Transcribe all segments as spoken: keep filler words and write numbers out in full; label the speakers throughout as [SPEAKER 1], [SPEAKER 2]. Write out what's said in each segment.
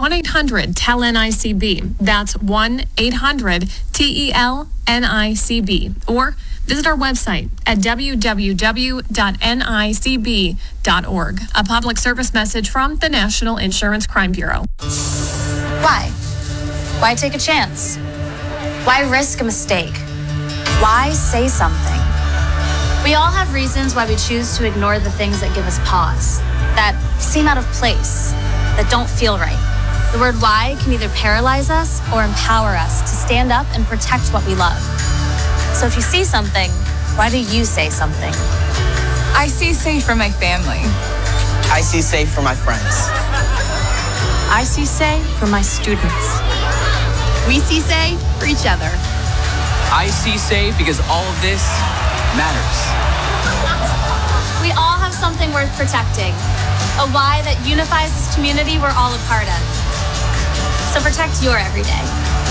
[SPEAKER 1] one eight hundred T E L N I C B. That's one eight hundred T E L N I C B. Or visit our website at w w w dot n i c b dot org. A public service message from the National Insurance Crime Bureau.
[SPEAKER 2] Why? Why take a chance? Why risk a mistake? Why say something? We all have reasons why we choose to ignore the things that give us pause, that seem out of place, that don't feel right. The word why can either paralyze us or empower us to stand up and protect what we love. So if you see something, why do you say something?
[SPEAKER 3] I see safe for my family.
[SPEAKER 4] I see safe for my friends.
[SPEAKER 2] I see say for my students.
[SPEAKER 5] We see say for each other.
[SPEAKER 6] I see say because all of this matters.
[SPEAKER 2] We all have something worth protecting, a why that unifies this community we're all a part of. So protect your everyday.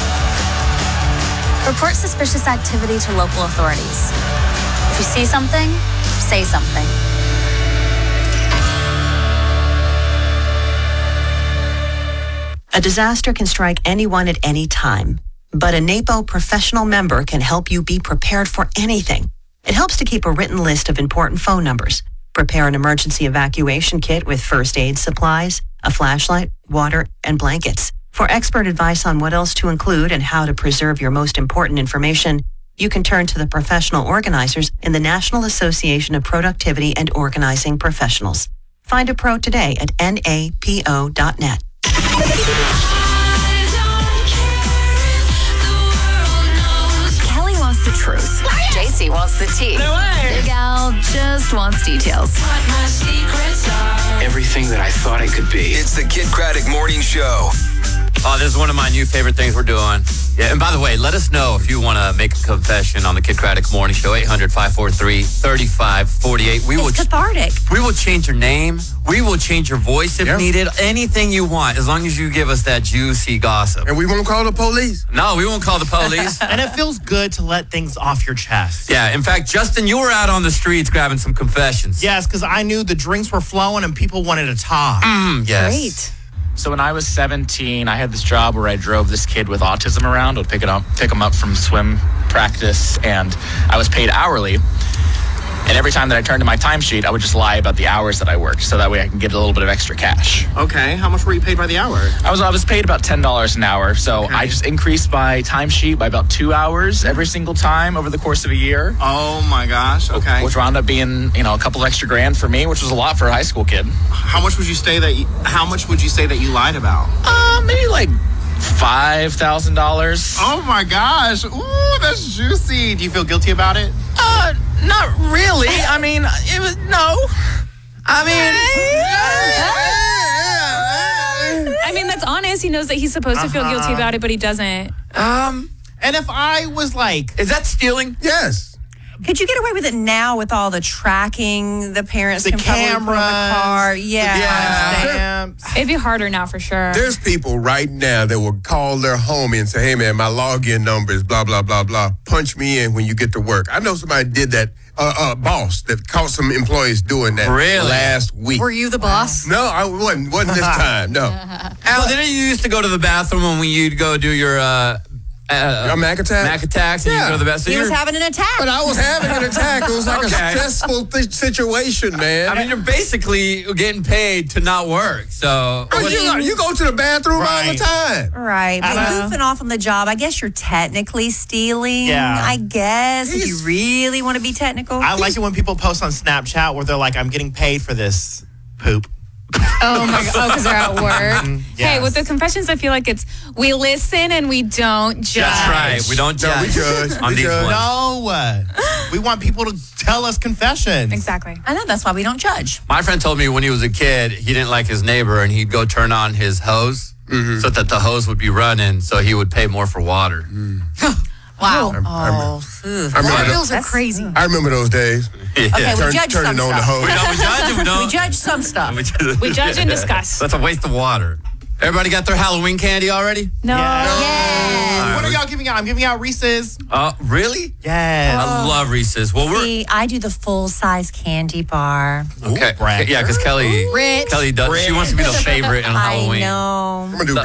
[SPEAKER 2] Report suspicious activity to local authorities. If you see something, say something.
[SPEAKER 7] A disaster can strike anyone at any time, but a NAPO professional member can help you be prepared for anything. It helps to keep a written list of important phone numbers, prepare an emergency evacuation kit with first aid supplies, a flashlight, water, and blankets. For expert advice on what else to include and how to preserve your most important information, you can turn to the professional organizers in the National Association of Productivity and Organizing Professionals. Find a pro today at N A P O dot net.
[SPEAKER 5] Kelly wants the truth. J C wants the tea.
[SPEAKER 8] No way.
[SPEAKER 5] Big Al just wants details.
[SPEAKER 6] Everything that I thought I could be.
[SPEAKER 9] It's the Kid Craddock Morning Show.
[SPEAKER 10] Oh, this is one of my new favorite things we're doing. Yeah, and by the way, let us know if you want to make a confession on the Kid Craddock Morning Show. eight hundred, five four three, three five four eight. We
[SPEAKER 7] It's
[SPEAKER 10] will
[SPEAKER 7] cathartic.
[SPEAKER 10] We will change your name. We will change your voice if
[SPEAKER 11] Yep.
[SPEAKER 10] needed. Anything you want, as long as you give us that juicy gossip.
[SPEAKER 11] And we won't call the police.
[SPEAKER 10] No, we won't call the police.
[SPEAKER 12] And it feels good to let things off your chest.
[SPEAKER 10] Yeah, in fact, Justin, you were out on the streets grabbing some confessions.
[SPEAKER 12] Yes, because I knew the drinks were flowing and people wanted to talk.
[SPEAKER 10] Mm, yes.
[SPEAKER 7] Great.
[SPEAKER 13] So when I was seventeen, I had this job where I drove this kid with autism around. I would pick it up, pick him up from swim practice, and I was paid hourly. And every time that I turned to my timesheet, I would just lie about the hours that I worked, so that way I can get a little bit of extra cash.
[SPEAKER 4] Okay, how much were you paid by the hour?
[SPEAKER 13] I was I was paid about ten dollars an hour, so
[SPEAKER 4] Okay.
[SPEAKER 13] I just increased my timesheet by about two hours every single time over the course of a year.
[SPEAKER 4] Oh my gosh, okay.
[SPEAKER 13] Which wound up being, you know, a couple extra grand for me, which was a lot for a high school kid.
[SPEAKER 4] How much would you say that? You, how much would you say that you lied about?
[SPEAKER 13] Uh, maybe like five thousand dollars.
[SPEAKER 4] Oh my gosh, ooh, that's juicy. Do you feel guilty about it?
[SPEAKER 13] Uh, not really. I mean, it was no. I mean,
[SPEAKER 1] I mean, that's honest. He knows that he's supposed to feel
[SPEAKER 12] Uh-huh.
[SPEAKER 1] guilty about it, but he doesn't.
[SPEAKER 10] Um,
[SPEAKER 12] And if I was like,
[SPEAKER 10] is that stealing?
[SPEAKER 11] Yes.
[SPEAKER 7] Could you get away with it now with all the tracking the parents
[SPEAKER 12] The
[SPEAKER 7] can probably put on
[SPEAKER 12] cameras,
[SPEAKER 7] the car? Yeah.
[SPEAKER 11] Yeah.
[SPEAKER 12] stamps.
[SPEAKER 1] It'd be harder now for sure.
[SPEAKER 11] There's people right now that will call their homie and say, hey, man, my login number is blah, blah, blah, blah. Punch me in when you get to work. I know somebody did that, uh, uh, boss, that caught some employees doing that
[SPEAKER 10] Really?
[SPEAKER 11] last week.
[SPEAKER 7] Were you the boss?
[SPEAKER 11] No, I wasn't. Wasn't this time, no.
[SPEAKER 10] Al, didn't you used to go to the bathroom when you'd go do your uh, uh,
[SPEAKER 11] A Mac attack?
[SPEAKER 10] Mac attacks and
[SPEAKER 11] Yeah.
[SPEAKER 10] you go to the bathroom?
[SPEAKER 7] He was having an attack.
[SPEAKER 11] But I was having an attack. It was like
[SPEAKER 10] Okay.
[SPEAKER 11] a stressful th- situation, man.
[SPEAKER 10] I mean, you're basically getting paid to not work. So,
[SPEAKER 11] Oh, you, you go to the bathroom all the
[SPEAKER 12] Right.
[SPEAKER 11] time.
[SPEAKER 7] Right. But
[SPEAKER 12] Uh-huh.
[SPEAKER 7] goofing off on the job, I guess you're technically stealing.
[SPEAKER 12] Yeah.
[SPEAKER 7] I guess. If you
[SPEAKER 11] He's-
[SPEAKER 7] really want to be technical.
[SPEAKER 12] I like it when people post on Snapchat where they're like, I'm getting paid for this poop.
[SPEAKER 1] Oh my god! Oh, because they're at work. Hey,
[SPEAKER 12] Yes.
[SPEAKER 1] with the confessions, I feel like it's we listen and we don't judge.
[SPEAKER 10] that's right. We don't
[SPEAKER 11] No, we
[SPEAKER 10] judge,
[SPEAKER 11] judge.
[SPEAKER 10] on
[SPEAKER 11] We
[SPEAKER 10] these
[SPEAKER 11] judge.
[SPEAKER 10] ones.
[SPEAKER 12] No. We want people to tell us confessions.
[SPEAKER 1] Exactly.
[SPEAKER 7] I know. That's why we don't judge.
[SPEAKER 10] My friend told me when he was a kid, he didn't like his neighbor, and he'd go turn on his hose so that the hose would be running, so he would pay more for water.
[SPEAKER 7] Wow.
[SPEAKER 11] I, I,
[SPEAKER 7] Oh,
[SPEAKER 11] I remember,
[SPEAKER 7] Water
[SPEAKER 11] tho-
[SPEAKER 7] bills are crazy.
[SPEAKER 11] I remember those days.
[SPEAKER 10] Yeah.
[SPEAKER 7] Okay, we
[SPEAKER 11] Turn,
[SPEAKER 7] judge
[SPEAKER 11] turning
[SPEAKER 7] some
[SPEAKER 11] on the
[SPEAKER 7] stuff.
[SPEAKER 11] hose.
[SPEAKER 10] We don't, we judge and we don't.
[SPEAKER 7] We judge some stuff.
[SPEAKER 10] We judge,
[SPEAKER 1] We judge and discuss.
[SPEAKER 10] That's a waste of water. Everybody got their Halloween candy already?
[SPEAKER 1] No.
[SPEAKER 7] Yes.
[SPEAKER 12] What are y'all giving out? I'm giving out Reese's.
[SPEAKER 10] Uh, really?
[SPEAKER 12] Yes.
[SPEAKER 10] I love Reese's. Well, we're
[SPEAKER 7] See, I do the full size candy bar.
[SPEAKER 10] okay.
[SPEAKER 12] brag.
[SPEAKER 10] Yeah, because Kelly,
[SPEAKER 7] Rich.
[SPEAKER 10] Kelly does. She wants to be the favorite on
[SPEAKER 7] I
[SPEAKER 10] Halloween.
[SPEAKER 7] know.
[SPEAKER 11] I'm gonna do